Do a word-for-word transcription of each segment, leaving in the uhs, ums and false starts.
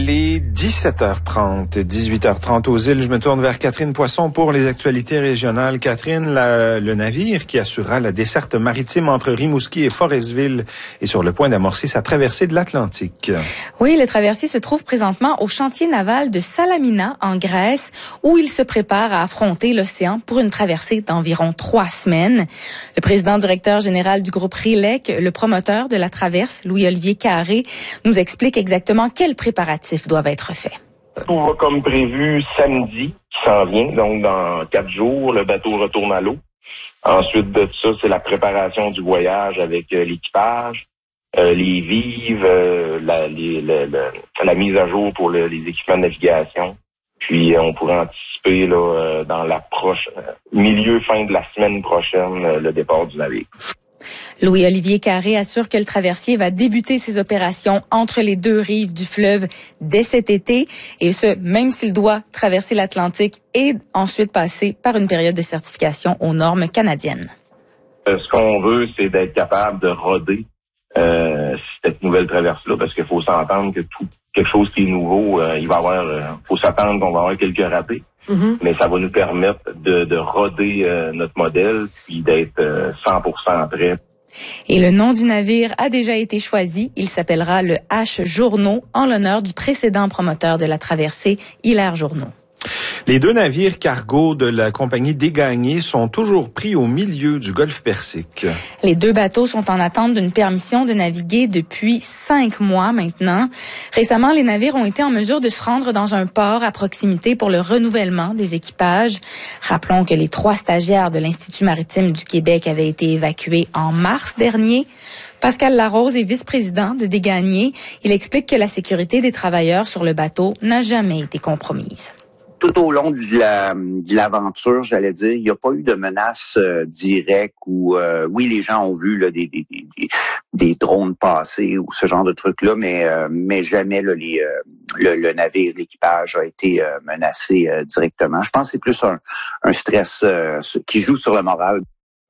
Les dix-sept heures trente, dix-huit heures trente aux îles, je me tourne vers Catherine Poisson pour les actualités régionales. Catherine, la, le navire qui assurera la desserte maritime entre Rimouski et Forestville est sur le point d'amorcer sa traversée de l'Atlantique. Oui, le traversier se trouve présentement au chantier naval de Salamina, en Grèce, où il se prépare à affronter l'océan pour une traversée d'environ trois semaines. Le président directeur général du groupe Rilec, le promoteur de la traverse, Louis-Olivier Carré, nous explique exactement quels préparatifs doivent être faits. Tout va comme prévu samedi, qui s'en vient. Donc, dans quatre jours, le bateau retourne à l'eau. Ensuite de ça, c'est la préparation du voyage avec euh, l'équipage, euh, les vives, euh, la, les, le, le, la mise à jour pour le, les équipements de navigation. Puis, euh, on pourrait anticiper là, euh, dans la proche, euh, milieu, fin de la semaine prochaine, euh, le départ du navire. Louis-Olivier Carré assure que le traversier va débuter ses opérations entre les deux rives du fleuve dès cet été, et ce, même s'il doit traverser l'Atlantique et ensuite passer par une période de certification aux normes canadiennes. Euh, ce qu'on veut, c'est d'être capable de roder euh, cette nouvelle traversée-là, parce qu'il faut s'entendre que tout quelque chose qui est nouveau, euh, il va y avoir, euh, faut s'attendre qu'on va avoir quelques ratés. Mm-hmm. Mais ça va nous permettre de, de roder euh, notre modèle puis d'être euh, cent pour cent prêt. Et le nom du navire a déjà été choisi. Il s'appellera le H Journeau en l'honneur du précédent promoteur de la traversée, Hilaire Journeau. Les deux navires cargo de la compagnie Dégagné sont toujours pris au milieu du golfe Persique. Les deux bateaux sont en attente d'une permission de naviguer depuis cinq mois maintenant. Récemment, les navires ont été en mesure de se rendre dans un port à proximité pour le renouvellement des équipages. Rappelons que les trois stagiaires de l'Institut maritime du Québec avaient été évacués en mars dernier. Pascal Larose est vice-président de Dégagné. Il explique que la sécurité des travailleurs sur le bateau n'a jamais été compromise. Tout au long de, la, de l'aventure, j'allais dire, il n'y a pas eu de menace euh, directe ou euh, oui, les gens ont vu là, des, des, des, des drones passer ou ce genre de trucs-là, mais euh, mais jamais là, les, euh, le, le navire, l'équipage a été euh, menacé euh, directement. Je pense que c'est plus un, un stress euh, qui joue sur le moral.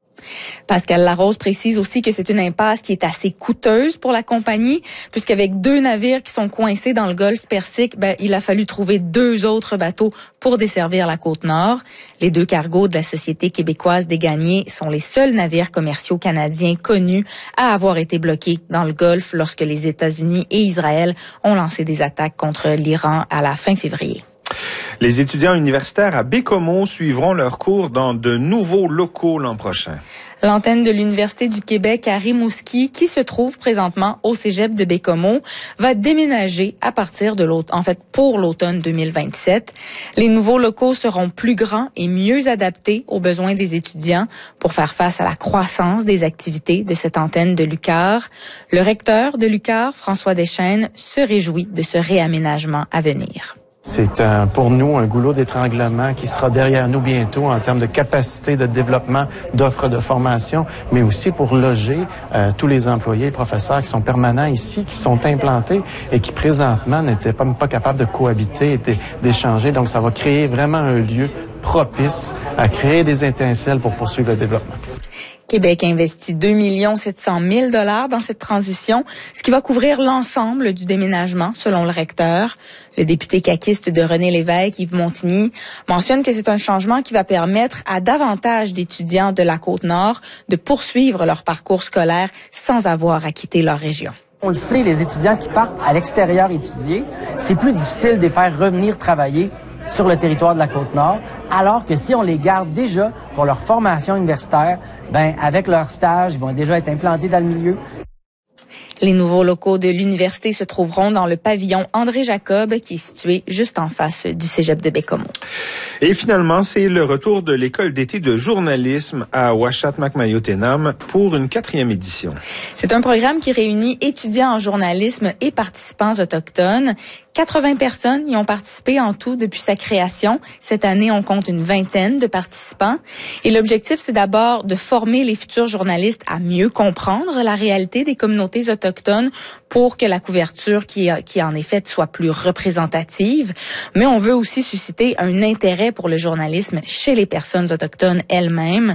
Pascal Larose précise aussi que c'est une impasse qui est assez coûteuse pour la compagnie, puisqu'avec deux navires qui sont coincés dans le golfe Persique, ben, il a fallu trouver deux autres bateaux pour desservir la côte nord. Les deux cargos de la Société québécoise Dégagné sont les seuls navires commerciaux canadiens connus à avoir été bloqués dans le golfe lorsque les États-Unis et Israël ont lancé des attaques contre l'Iran à la fin février. Les étudiants universitaires à Baie-Comeau suivront leurs cours dans de nouveaux locaux l'an prochain. L'antenne de l'Université du Québec à Rimouski, qui se trouve présentement au cégep de Baie-Comeau, va déménager à partir de l'automne, en fait, pour l'automne deux mille vingt-sept. Les nouveaux locaux seront plus grands et mieux adaptés aux besoins des étudiants pour faire face à la croissance des activités de cette antenne de l'U Q A R. Le recteur de l'U Q A R, François Deschênes, se réjouit de ce réaménagement à venir. C'est un, pour nous un goulot d'étranglement qui sera derrière nous bientôt en termes de capacité de développement d'offres de formation, mais aussi pour loger euh, tous les employés et professeurs qui sont permanents ici, qui sont implantés et qui présentement n'étaient pas, pas capables de cohabiter et d'échanger. Donc ça va créer vraiment un lieu propice à créer des étincelles pour poursuivre le développement. Québec investit deux millions sept cent mille dollars dans cette transition, ce qui va couvrir l'ensemble du déménagement, selon le recteur. Le député caquiste de René Lévesque, Yves Montigny, mentionne que c'est un changement qui va permettre à davantage d'étudiants de la Côte-Nord de poursuivre leur parcours scolaire sans avoir à quitter leur région. On le sait, les étudiants qui partent à l'extérieur étudier, c'est plus difficile de les faire revenir travailler sur le territoire de la Côte-Nord, alors que si on les garde déjà pour leur formation universitaire, ben avec leur stage, ils vont déjà être implantés dans le milieu. Les nouveaux locaux de l'université se trouveront dans le pavillon André Jacob, qui est situé juste en face du cégep de Baie-Comeau. Et finalement, c'est le retour de l'école d'été de journalisme à Ouachat-Macmayotenam pour une quatrième édition. C'est un programme qui réunit étudiants en journalisme et participants autochtones. quatre-vingts personnes y ont participé en tout depuis sa création. Cette année, on compte une vingtaine de participants. Et l'objectif, c'est d'abord de former les futurs journalistes à mieux comprendre la réalité des communautés autochtones pour que la couverture qui, qui en est faite soit plus représentative. Mais on veut aussi susciter un intérêt pour le journalisme chez les personnes autochtones elles-mêmes.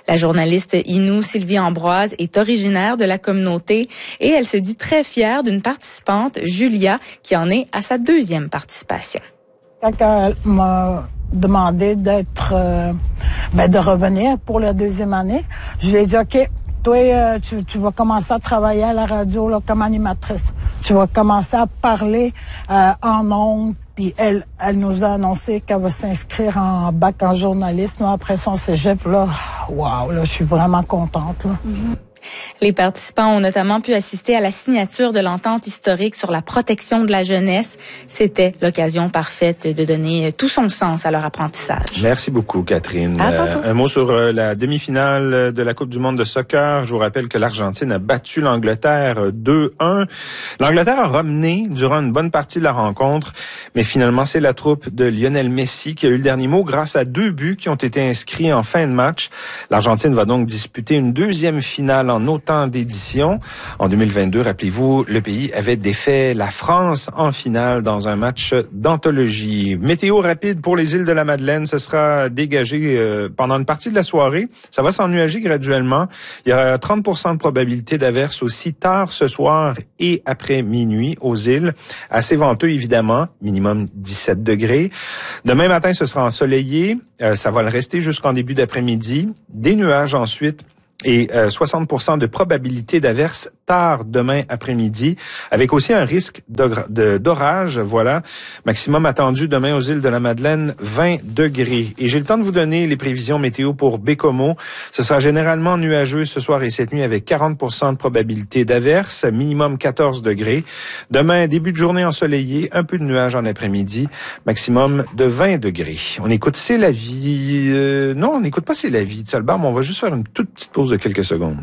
La journaliste Inou Sylvie Ambroise est originaire de la communauté et elle se dit très fière d'une participante, Julia, qui en est à sa deuxième participation. Quand elle m'a demandé d'être, euh, ben de revenir pour la deuxième année, je lui ai dit, OK, toi, euh, tu, tu vas commencer à travailler à la radio là, comme animatrice. Tu vas commencer à parler euh, en ondes. Puis elle, elle nous a annoncé qu'elle va s'inscrire en bac en journalisme après son cégep. Là, waouh, là, je suis vraiment contente. Là. Mm-hmm. Les participants ont notamment pu assister à la signature de l'entente historique sur la protection de la jeunesse. C'était l'occasion parfaite de donner tout son sens à leur apprentissage. Merci beaucoup, Catherine. À tantôt. Euh, un mot sur euh, la demi-finale de la Coupe du monde de soccer. Je vous rappelle que l'Argentine a battu l'Angleterre deux un. L'Angleterre a ramené durant une bonne partie de la rencontre, mais finalement, c'est la troupe de Lionel Messi qui a eu le dernier mot grâce à deux buts qui ont été inscrits en fin de match. L'Argentine va donc disputer une deuxième finale en autant d'éditions. En deux mille vingt-deux, rappelez-vous, le pays avait défait la France en finale dans un match d'anthologie. Météo rapide pour les îles de la Madeleine, ce sera dégagé euh, pendant une partie de la soirée. Ça va s'ennuager graduellement. Il y aura trente pour cent de probabilité d'averse aussi tard ce soir et après minuit aux îles. Assez venteux, évidemment, minimum dix-sept degrés. Demain matin, ce sera ensoleillé. Euh, ça va le rester jusqu'en début d'après-midi. Des nuages ensuite. Et euh, soixante pour cent de probabilité d'averse tard demain après-midi, avec aussi un risque d'orage, voilà. Maximum attendu demain aux îles de la Madeleine, vingt degrés. Et j'ai le temps de vous donner les prévisions météo pour Bécomo. Ce sera généralement nuageux ce soir et cette nuit avec quarante pour cent de probabilité d'averse, minimum quatorze degrés. Demain, début de journée ensoleillé, un peu de nuages en après-midi, maximum de vingt degrés. On écoute C'est la vie. Euh, non, on n'écoute pas C'est la vie de Salbar, mais on va juste faire une toute petite pause de quelques secondes.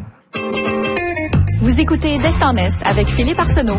Vous écoutez d'Est en Est avec Philippe Arsenault.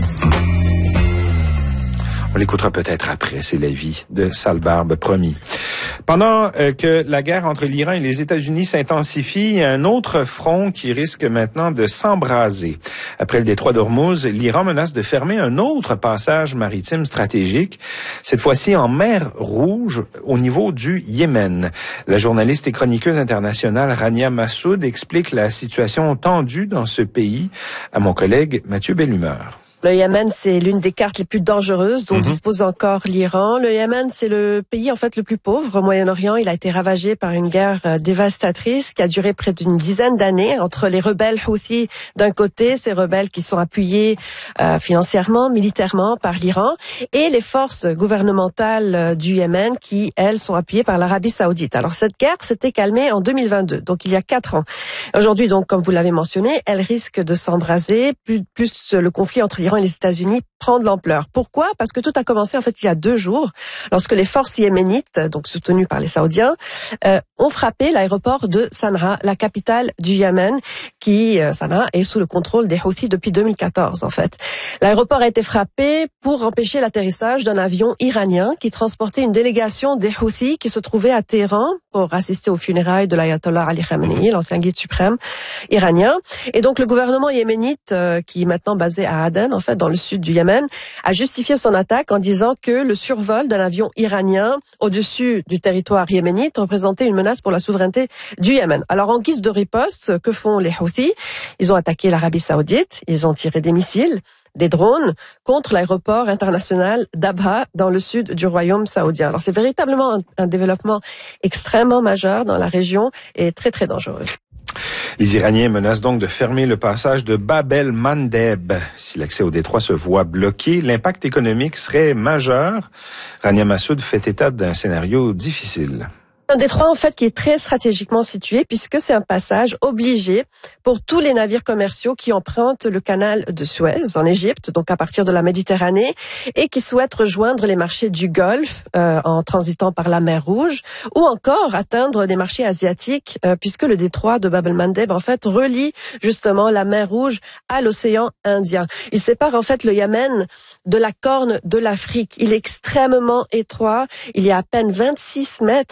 On l'écoutera peut-être après, c'est la vie de Sale Barbe, promis. Pendant euh, que la guerre entre l'Iran et les États-Unis s'intensifie, il y a un autre front qui risque maintenant de s'embraser. Après le détroit d'Ormuz, l'Iran menace de fermer un autre passage maritime stratégique, cette fois-ci en mer Rouge, au niveau du Yémen. La journaliste et chroniqueuse internationale Rania Massoud explique la situation tendue dans ce pays à mon collègue Mathieu Bellumeur. Le Yémen, c'est l'une des cartes les plus dangereuses dont mmh. dispose encore l'Iran. Le Yémen, c'est le pays en fait le plus pauvre au Moyen-Orient. Il a été ravagé par une guerre dévastatrice qui a duré près d'une dizaine d'années entre les rebelles Houthis d'un côté, ces rebelles qui sont appuyés euh, financièrement, militairement par l'Iran, et les forces gouvernementales du Yémen qui, elles, sont appuyées par l'Arabie Saoudite. Alors cette guerre s'était calmée en deux mille vingt-deux, donc il y a quatre ans. Aujourd'hui, donc, comme vous l'avez mentionné, elle risque de s'embraser, plus, plus le conflit entre l'Iran et les États-Unis prend de l'ampleur. Pourquoi? Parce que tout a commencé en fait il y a deux jours, lorsque les forces yéménites, donc soutenues par les Saoudiens, euh, ont frappé l'aéroport de Sanaa, la capitale du Yémen, qui euh, Sanaa est sous le contrôle des Houthis depuis deux mille quatorze en fait. L'aéroport a été frappé pour empêcher l'atterrissage d'un avion iranien qui transportait une délégation des Houthis qui se trouvait à Téhéran pour assister aux funérailles de l'ayatollah Ali Khamenei, l'ancien guide suprême iranien. Et donc le gouvernement yéménite, euh, qui est maintenant basé à Aden, en fait, dans le sud du Yémen, a justifié son attaque en disant que le survol d'un avion iranien au-dessus du territoire yéménite représentait une menace pour la souveraineté du Yémen. Alors, en guise de riposte, que font les Houthis? Ils ont attaqué l'Arabie Saoudite, ils ont tiré des missiles, des drones contre l'aéroport international d'Abha dans le sud du royaume saoudien. Alors, c'est véritablement un, un développement extrêmement majeur dans la région et très, très dangereux. Les Iraniens menacent donc de fermer le passage de Bab el-Mandeb. Si l'accès au détroit se voit bloqué, l'impact économique serait majeur. Rania Massoud fait état d'un scénario difficile. Un détroit en fait qui est très stratégiquement situé puisque c'est un passage obligé pour tous les navires commerciaux qui empruntent le canal de Suez en Égypte, donc à partir de la Méditerranée, et qui souhaitent rejoindre les marchés du Golfe euh, en transitant par la mer Rouge, ou encore atteindre des marchés asiatiques euh, puisque le détroit de Bab el-Mandeb en fait relie justement la mer Rouge à l'océan Indien. Il sépare en fait le Yémen de la corne de l'Afrique. Il est extrêmement étroit. Il y a à peine vingt-six mètres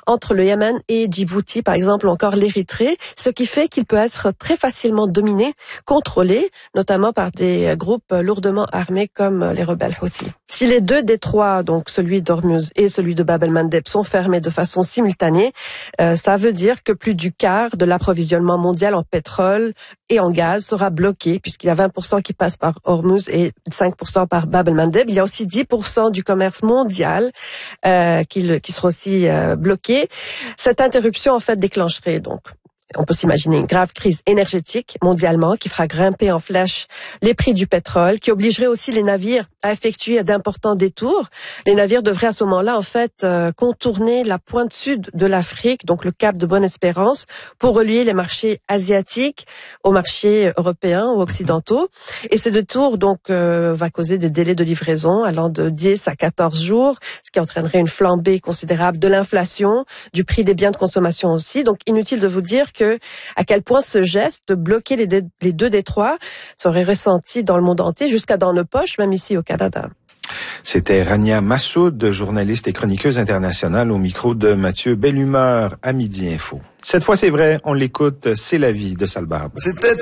entre le Yémen et Djibouti, par exemple, ou encore l'Érythrée, ce qui fait qu'il peut être très facilement dominé, contrôlé, notamment par des groupes lourdement armés comme les rebelles Houthis. Si les deux détroits, donc celui d'Ormuz et celui de Bab el-Mandeb, sont fermés de façon simultanée, euh, ça veut dire que plus du quart de l'approvisionnement mondial en pétrole et en gaz sera bloqué, puisqu'il y a vingt pour cent qui passent par Ormuz et cinq pour cent par Bab el-Mandeb. Il y a aussi dix pour cent du commerce mondial euh, qui, qui sera aussi euh, bloqué. Cette interruption, en fait, déclencherait donc, on peut s'imaginer une grave crise énergétique mondialement qui fera grimper en flèche les prix du pétrole, qui obligerait aussi les navires à effectuer d'importants détours. Les navires devraient à ce moment-là, en fait, euh, contourner la pointe sud de l'Afrique, donc le cap de Bonne-Espérance, pour relier les marchés asiatiques aux marchés européens ou occidentaux. Et ce détour, donc, euh, va causer des délais de livraison allant de dix à quatorze jours, ce qui entraînerait une flambée considérable de l'inflation, du prix des biens de consommation aussi. Donc, inutile de vous dire que à quel point ce geste de bloquer les, dé- les deux détroits serait ressenti dans le monde entier, jusqu'à dans nos poches, même ici au Canada. C'était Rania Massoud, journaliste et chroniqueuse internationale, au micro de Mathieu Bellumeur à Midi Info. Cette fois, c'est vrai, on l'écoute, c'est la vie de Salbab. C'était